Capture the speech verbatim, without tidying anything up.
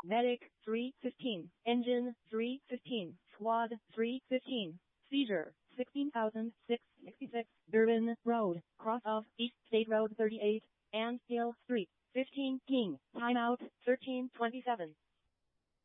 Medic three fifteen. Engine three fifteen. Squad three fifteen. Seizure sixteen thousand six hundred sixty-six. Durban Road, cross of East State Road thirty-eight, and Hill Street. fifteen King. Timeout thirteen twenty-seven.